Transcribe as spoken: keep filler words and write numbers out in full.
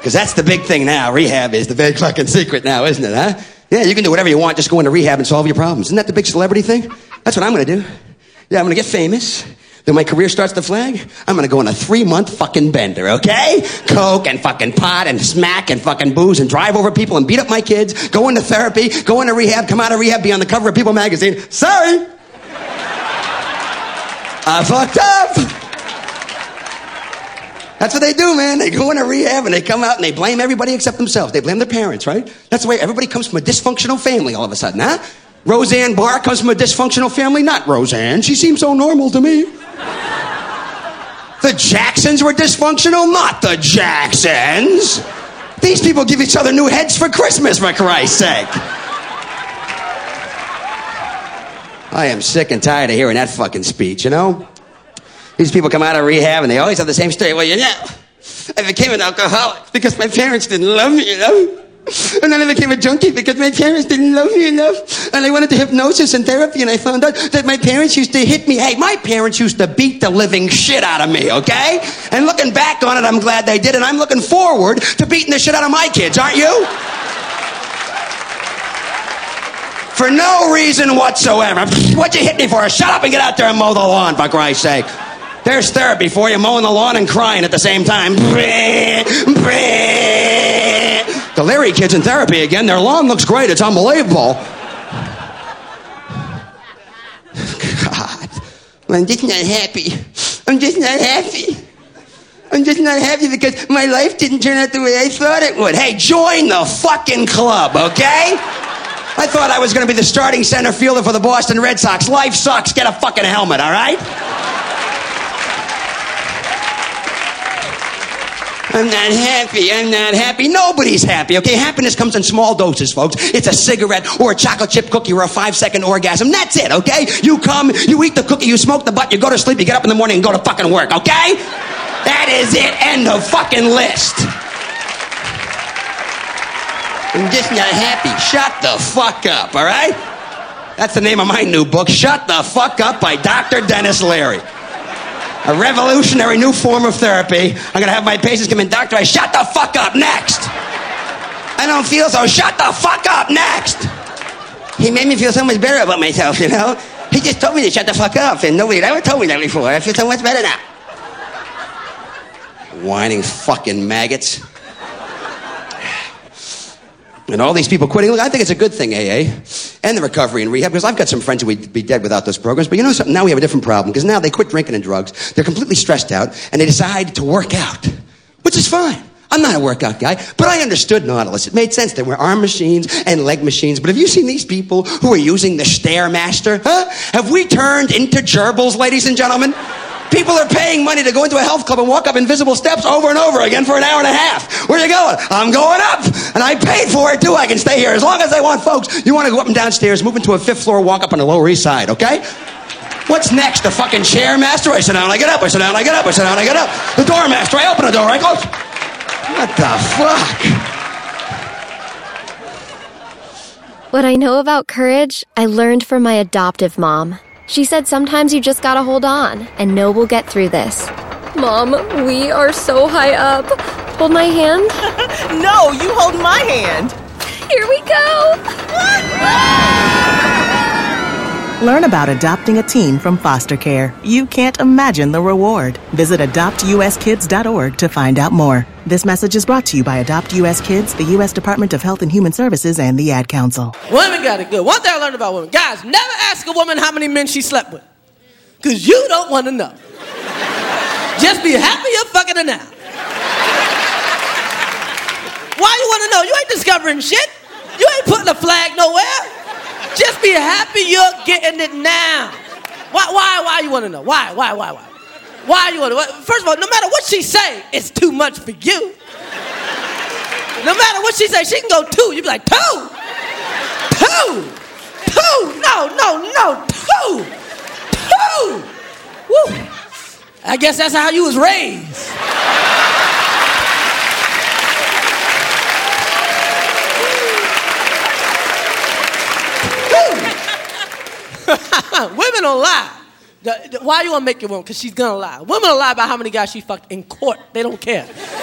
Because that's the big thing now. Rehab is the big fucking secret now, isn't it, huh? Yeah, you can do whatever you want. Just go into rehab and solve your problems. Isn't that the big celebrity thing? That's what I'm going to do. Yeah, I'm going to get famous. Then my career starts to flag. I'm going to go on a three-month fucking bender, okay? Coke and fucking pot and smack and fucking booze and drive over people and beat up my kids, go into therapy, go into rehab, come out of rehab, be on the cover of People magazine. Sorry. I fucked up. That's what they do, man. They go into rehab and they come out and they blame everybody except themselves. They blame their parents, right? That's the way everybody comes from a dysfunctional family all of a sudden, huh? Roseanne Barr comes from a dysfunctional family? Not Roseanne. She seems so normal to me. The Jacksons were dysfunctional? Not the Jacksons. These people give each other new heads for Christmas, for Christ's sake. I am sick and tired of hearing that fucking speech, you know? These people come out of rehab and they always have the same story. Well, you know, I became an alcoholic because my parents didn't love me enough. And then I became a junkie because my parents didn't love me enough. And I went into hypnosis and therapy and I found out that my parents used to hit me. Hey, my parents used to beat the living shit out of me, okay? And looking back on it, I'm glad they did. And I'm looking forward to beating the shit out of my kids, aren't you? For no reason whatsoever. What'd you hit me for? Shut up and get out there and mow the lawn, for Christ's sake. There's therapy for you, mowing the lawn and crying at the same time. The Leary kids in therapy again. Their lawn looks great. It's unbelievable. God. I'm just not happy. I'm just not happy. I'm just not happy because my life didn't turn out the way I thought it would. Hey, join the fucking club, okay? I thought I was going to be the starting center fielder for the Boston Red Sox. Life sucks. Get a fucking helmet, all right? I'm not happy. I'm not happy. Nobody's happy, okay? Happiness comes in small doses, folks. It's a cigarette or a chocolate chip cookie or a five-second orgasm. That's it, okay? You come, you eat the cookie, you smoke the butt, you go to sleep, you get up in the morning and go to fucking work, okay? That is it. End of fucking list. I'm just not happy. Shut the fuck up, all right? That's the name of my new book, Shut the Fuck Up by Doctor Dennis Leary. A revolutionary new form of therapy. I'm going to have my patients come in, doctor, I shut the fuck up, next. I don't feel so, shut the fuck up, next. He made me feel so much better about myself, you know? He just told me to shut the fuck up, and nobody had ever told me that before. I feel so much better now. Whining fucking maggots. And all these people quitting. Look, I think it's a good thing, A A, and the recovery and rehab, because I've got some friends who would be dead without those programs. But you know something? Now we have a different problem, because now they quit drinking and drugs. They're completely stressed out, and they decide to work out, which is fine. I'm not a workout guy, but I understood Nautilus. It made sense. There were arm machines and leg machines. But have you seen these people who are using the Stairmaster? Huh? Have we turned into gerbils, ladies and gentlemen? People are paying money to go into a health club and walk up invisible steps over and over again for an hour and a half. Where are you going? I'm going up. And I paid for it, too. I can stay here as long as I want, folks. You want to go up and downstairs, move into a fifth floor, walk up on the Lower East Side, okay? What's next? The fucking Chairmaster? I sit down, I get up. I sit down, I get up. I sit down, I get up. The Doormaster. I open the door, I close. What the fuck? What I know about courage, I learned from my adoptive mom. She said sometimes you just gotta hold on and know we'll get through this. Mom, we are so high up. Hold my hand. No, you hold my hand. Here we go. Learn about adopting a teen from foster care. You can't imagine the reward. Visit adopt u s kids dot org to find out more. This message is brought to you by Adopt U S Kids, the U S Department of Health and Human Services, and the Ad Council. Women got it good. One thing I learned about women. Guys, never ask a woman how many men she slept with. Because you don't want to know. Just be happy you're fucking her now. Why you want to know? You ain't discovering shit. You ain't putting a flag nowhere. Just be happy you're getting it now. Why, why, why you want to know? Why, why, why, why? Why you want to? First of all, no matter what she say, it's too much for you. No matter what she say, she can go two. You be like, two? Two? Two? No, no, no, two. Two. Woo. I guess that's how you was raised. Women don't lie. The, the, why you want to make your woman? Because she's going to lie. Women will lie about how many guys she fucked in court. They don't care.